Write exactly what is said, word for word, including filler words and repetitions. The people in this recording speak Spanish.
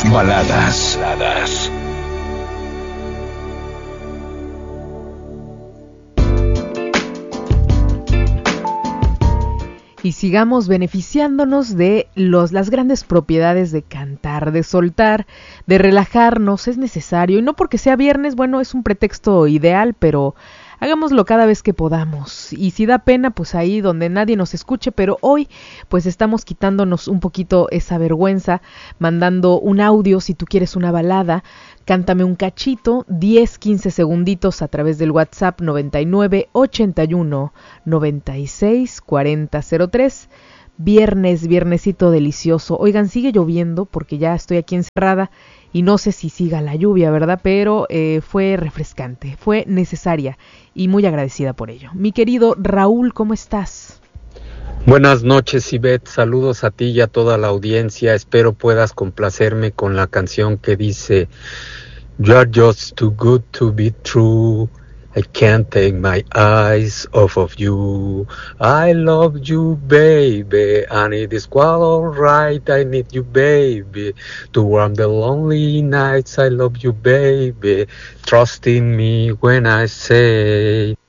Baladas. Baladas. Y sigamos beneficiándonos de los, las grandes propiedades de cantar, de soltar, de relajarnos, es necesario. Y no porque sea viernes, bueno, es un pretexto ideal, pero hagámoslo cada vez que podamos. Y si da pena, pues ahí donde nadie nos escuche, pero hoy pues estamos quitándonos un poquito esa vergüenza, mandando un audio si tú quieres una balada. Cántame un cachito, diez, quince segunditos a través del WhatsApp noventa y nueve, ochenta y uno, noventa y seis, cuarenta, cero tres. Viernes, viernesito delicioso. Oigan, sigue lloviendo porque ya estoy aquí encerrada y no sé si siga la lluvia, ¿verdad? Pero eh, fue refrescante, fue necesaria y muy agradecida por ello. Mi querido Raúl, ¿cómo estás? Buenas noches, Ivette. Saludos a ti y a toda la audiencia. Espero puedas complacerme con la canción que dice You're just too good to be true. I can't take my eyes off of you. I love you, baby, and it is quite alright. I need you, baby, to warm the lonely nights. I love you, baby. Trust in me when I say